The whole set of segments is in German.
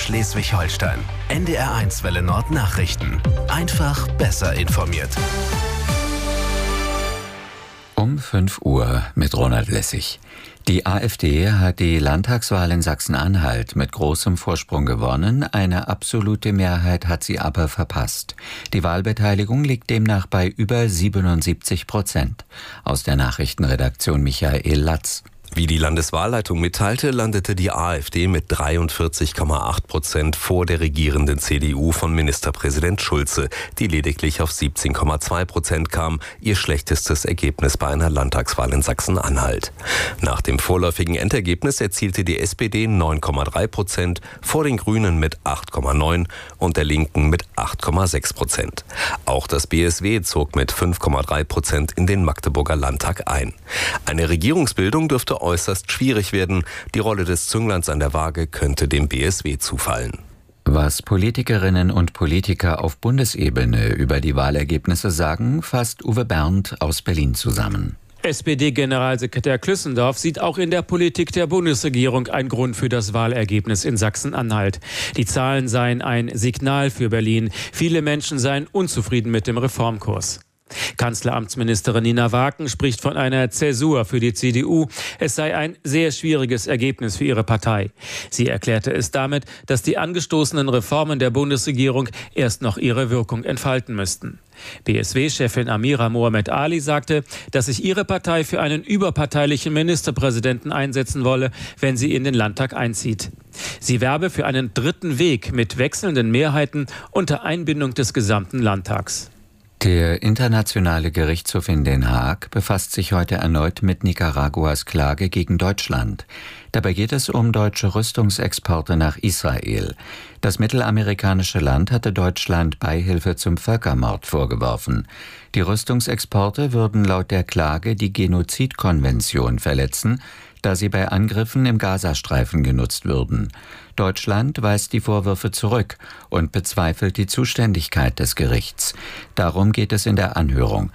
Schleswig-Holstein. NDR1 Welle Nord Nachrichten. Einfach besser informiert. Um 5 Uhr mit Ronald Lessig. Die AfD hat die Landtagswahl in Sachsen-Anhalt mit großem Vorsprung gewonnen. Eine absolute Mehrheit hat sie aber verpasst. Die Wahlbeteiligung liegt demnach bei über 77%. Aus der Nachrichtenredaktion Michael Latz. Wie die Landeswahlleitung mitteilte, landete die AfD mit 43,8% vor der regierenden CDU von Ministerpräsident Schulze, die lediglich auf 17,2% kam, ihr schlechtestes Ergebnis bei einer Landtagswahl in Sachsen-Anhalt. Nach dem vorläufigen Endergebnis erzielte die SPD 9,3%, vor den Grünen mit 8,9% und der Linken mit 8,6%. Auch das BSW zog mit 5,3% in den Magdeburger Landtag ein. Eine Regierungsbildung dürfte äußerst schwierig werden. Die Rolle des Züngleins an der Waage könnte dem BSW zufallen. Was Politikerinnen und Politiker auf Bundesebene über die Wahlergebnisse sagen, fasst Uwe Berndt aus Berlin zusammen. SPD-Generalsekretär Klüssendorf sieht auch in der Politik der Bundesregierung einen Grund für das Wahlergebnis in Sachsen-Anhalt. Die Zahlen seien ein Signal für Berlin. Viele Menschen seien unzufrieden mit dem Reformkurs. Kanzleramtsministerin Nina Waken spricht von einer Zäsur für die CDU. Es sei ein sehr schwieriges Ergebnis für ihre Partei. Sie erklärte es damit, dass die angestoßenen Reformen der Bundesregierung erst noch ihre Wirkung entfalten müssten. BSW-Chefin Amira Mohamed Ali sagte, dass sich ihre Partei für einen überparteilichen Ministerpräsidenten einsetzen wolle, wenn sie in den Landtag einzieht. Sie werbe für einen dritten Weg mit wechselnden Mehrheiten unter Einbindung des gesamten Landtags. Der Internationale Gerichtshof in Den Haag befasst sich heute erneut mit Nicaraguas Klage gegen Deutschland. Dabei geht es um deutsche Rüstungsexporte nach Israel. Das mittelamerikanische Land hatte Deutschland Beihilfe zum Völkermord vorgeworfen. Die Rüstungsexporte würden laut der Klage die Genozidkonvention verletzen, da sie bei Angriffen im Gazastreifen genutzt würden. Deutschland weist die Vorwürfe zurück und bezweifelt die Zuständigkeit des Gerichts. Darum geht es in der Anhörung.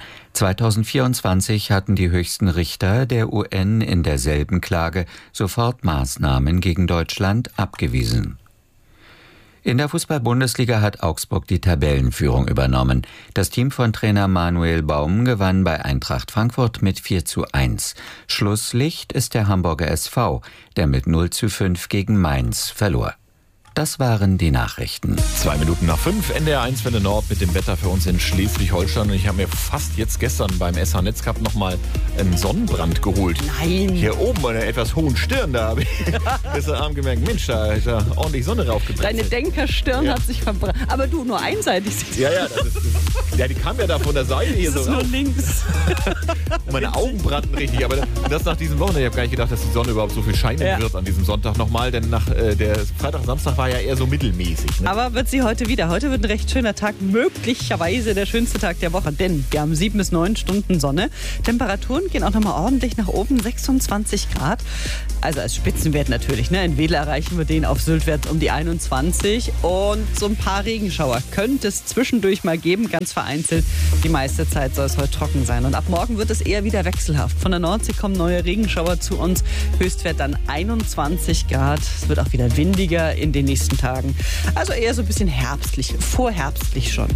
2024 hatten die höchsten Richter der UN in derselben Klage Sofortmaßnahmen gegen Deutschland abgewiesen. In der Fußball-Bundesliga hat Augsburg die Tabellenführung übernommen. Das Team von Trainer Manuel Baum gewann bei Eintracht Frankfurt mit 4:1. Schlusslicht ist der Hamburger SV, der mit 0:5 gegen Mainz verlor. Das waren die Nachrichten. 5:02, NDR1 Welle Nord mit dem Wetter für uns in Schleswig-Holstein. Und ich habe mir fast jetzt gestern beim SH Netzcup nochmal einen Sonnenbrand geholt. Nein! Hier oben bei einer etwas hohen Stirn, da habe ich gestern Abend gemerkt, Mensch, da ist ja ordentlich Sonne raufgebrannt. Deine Denkerstirn hat sich verbrannt. Aber du, nur einseitig. Ja, die kam ja da von der Seite hier so Das ist nur rauf. links. Und meine Augen brannten richtig. Aber das nach diesem Wochenende. Ich habe gar nicht gedacht, dass die Sonne überhaupt so viel scheinen wird an diesem Sonntag nochmal. Denn nach der Freitag, Samstag war ja eher so mittelmäßig. Ne? Aber wird sie heute wieder. Heute wird ein recht schöner Tag, möglicherweise der schönste Tag der Woche, denn wir haben 7 bis 9 Stunden Sonne. Temperaturen gehen auch nochmal ordentlich nach oben, 26 Grad. Also als Spitzenwert natürlich. Ne? In Wedel erreichen wir den auf Syltwert um die 21. Und so ein paar Regenschauer könnte es zwischendurch mal geben, ganz vereinzelt. Die meiste Zeit soll es heute trocken sein. Und ab morgen wird es eher wieder wechselhaft. Von der Nordsee kommen neue Regenschauer zu uns. Höchstwert dann 21 Grad. Es wird auch wieder windiger in den nächsten Tagen. Also eher so ein bisschen herbstlich, vorherbstlich schon.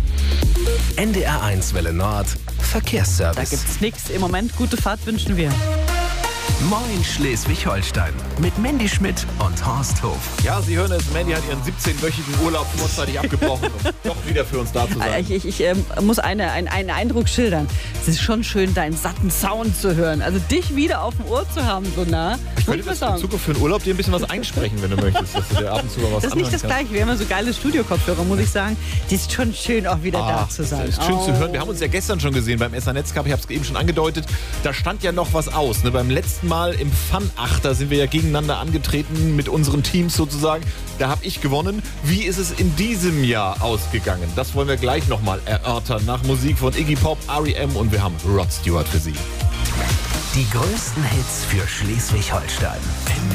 NDR1 Welle Nord Verkehrsservice. Da gibt's nichts. Im Moment gute Fahrt wünschen wir. Moin Schleswig-Holstein mit Mandy Schmidt und Horst Hof. Ja, Sie hören es, Mandy hat ihren 17-wöchigen Urlaub vorzeitig abgebrochen, um doch wieder für uns da zu sein. Ich muss einen Eindruck schildern. Es ist schon schön, deinen satten Sound zu hören. Also dich wieder auf dem Ohr zu haben, so nah. Ich könnte das in Zukunft für den Urlaub dir ein bisschen was einsprechen, wenn du möchtest, dass du dir ab und zu mal was Das ist nicht das Gleiche. Wir haben ja so geile Studio-Kopfhörer, muss ich sagen. Die ist schon schön, auch wieder da zu sein. Das ist schön zu hören. Wir haben uns ja gestern schon gesehen beim SH Netzcup. Ich habe es eben schon angedeutet. Da stand ja noch was aus. Ne? Beim letzten Mal im Fun-Achter sind wir ja gegeneinander angetreten mit unseren Teams sozusagen. Da habe ich gewonnen. Wie ist es in diesem Jahr ausgegangen? Das wollen wir gleich nochmal erörtern. Nach Musik von Iggy Pop, R.E.M. und wir haben Rod Stewart für Sie. Die größten Hits für Schleswig-Holstein.